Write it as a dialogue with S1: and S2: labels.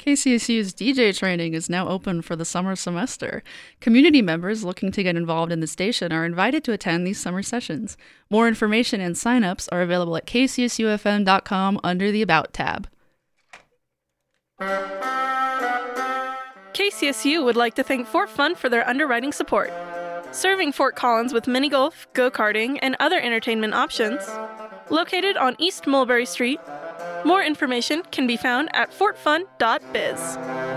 S1: KCSU's DJ training is now open for the summer semester. Community members looking to get involved in the station are invited to attend these summer sessions. More information and signups are available at kcsufm.com under the About tab.
S2: KCSU would like to thank Fort Fun for their underwriting support. Serving Fort Collins with mini golf, go-karting, and other entertainment options. Located on East Mulberry Street. More information can be found at fortfun.biz.